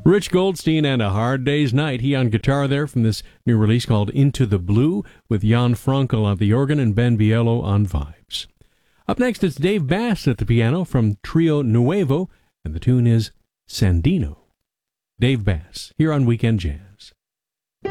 Rich Goldstein and A Hard Day's Night. He on guitar there from this new release called Into the Blue, with Jan Frankel on the organ and Ben Bielo on vibes. Up next, it's Dave Bass at the piano from Trio Nuevo, and the tune is Sandino. Dave Bass, here on Weekend Jazz.